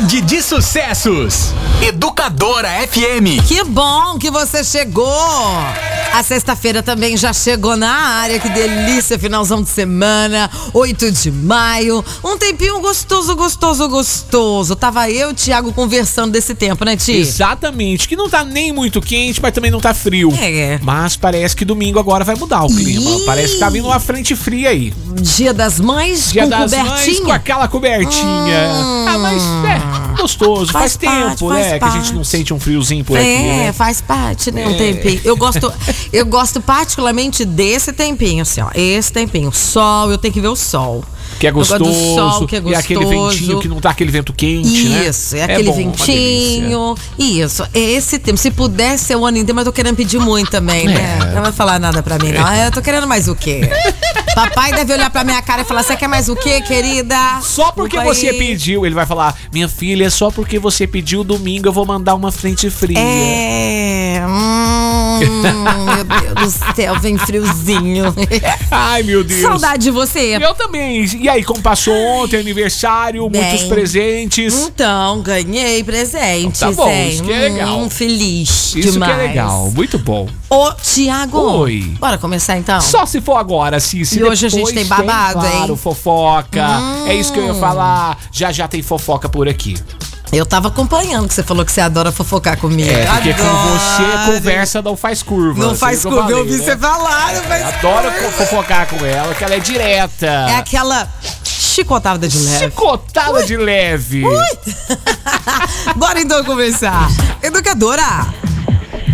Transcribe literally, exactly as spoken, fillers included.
Tarde de Sucessos. Educadora F M. Que bom que você chegou. A sexta-feira também já chegou na área. Que delícia, finalzão de semana, oito de maio. Um tempinho gostoso, gostoso, gostoso. Tava eu e o Thiago conversando desse tempo, né, Ti? Exatamente, que não tá nem muito quente, mas também não tá frio. É. Mas parece que domingo agora vai mudar o clima. Ih. Parece que tá vindo uma frente fria aí. Dia das Mães Dia com das cobertinha. Mães com aquela cobertinha. Hum. Ah, mas é gostoso. Faz, Faz parte, tempo, faz né? parte. Que a gente não sente um friozinho por É, aqui, né? faz parte, né? Um É. tempinho. Eu gosto, eu gosto particularmente desse tempinho, assim, ó. Esse tempinho. Sol, eu tenho que ver o sol. Que é Eu gosto gostoso. do sol, que é E aquele gostoso. ventinho que não tá aquele vento quente, né? Isso, é aquele bom, uma ventinho. Isso, é esse tempo. Se pudesse ser o ano inteiro, mas eu tô querendo pedir muito também, né? É. Não vai falar nada pra mim, não. Eu tô querendo mais o quê? Papai deve olhar pra minha cara e falar: você quer mais o quê, querida? Só porque Desculpa você aí. pediu, ele vai falar: minha filha, só porque você pediu domingo eu vou mandar uma frente fria. É. Hum, meu Deus do céu, vem friozinho. Ai, meu Deus. Saudade de você. Eu também. E aí, como passou ontem, aniversário, Bem. muitos presentes. Então, ganhei presentes. Tá bom, hein? isso que é legal. Hum, feliz Isso demais. que é legal, muito bom. Ô, Thiago. Oi. Bora começar então? Só se for agora, Cici. E hoje a gente Depois tem babado, claro, hein? fofoca. Hum. É isso que eu ia falar. Já já tem fofoca por aqui. Eu tava acompanhando que você falou que você adora fofocar comigo. É, porque com Adoro. você conversa não faz curva. Não Assim faz que eu curva, eu falei, ouvi né? você falar, não faz Adoro curva. fofocar com ela, que ela é direta. É aquela chicotada de leve. Chicotada de leve. Bora então começar. Educadora